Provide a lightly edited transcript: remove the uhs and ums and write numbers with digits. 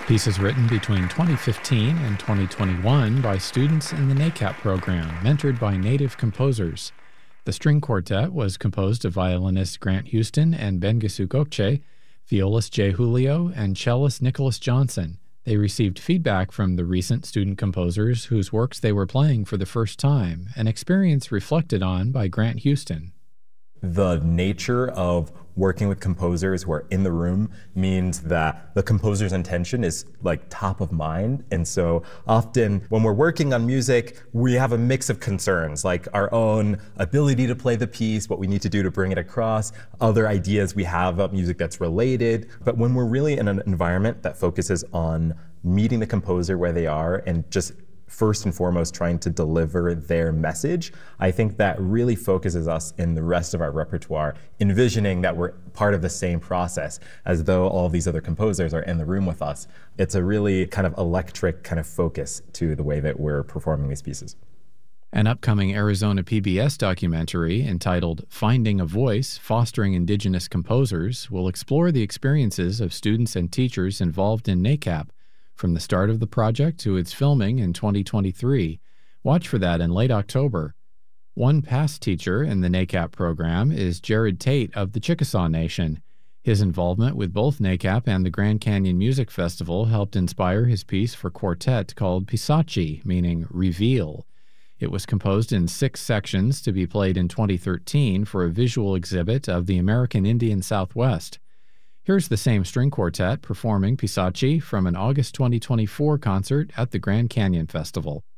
Pieces written between 2015 and 2021 by students in the NACAP program, mentored by native composers. The string quartet was composed of violinist Grant Houston and Bengisu Gokce, violist Jay Julio, and cellist Nicholas Johnson. They received feedback from the recent student composers whose works they were playing for the first time, an experience reflected on by Grant Houston. The nature of working with composers who are in the room means that the composer's intention is like top of mind. And so often when we're working on music, we have a mix of concerns, like our own ability to play the piece, what we need to do to bring it across, other ideas we have about music that's related. But when we're really in an environment that focuses on meeting the composer where they are and just first and foremost trying to deliver their message, I think that really focuses us in the rest of our repertoire, envisioning that we're part of the same process as though all these other composers are in the room with us. It's a really kind of electric kind of focus to the way that we're performing these pieces. An upcoming Arizona PBS documentary entitled Finding a Voice, Fostering Indigenous Composers will explore the experiences of students and teachers involved in NACAP from the start of the project to its filming in 2023. Watch for that in late October. One past teacher in the NACAP program is Jared Tate of the Chickasaw Nation. His involvement with both NACAP and the Grand Canyon Music Festival helped inspire his piece for quartet called Pisachi, meaning reveal. It was composed in 6 sections to be played in 2013 for a visual exhibit of the American Indian Southwest. Here's the same string quartet performing Pisachi from an August 2024 concert at the Grand Canyon Festival.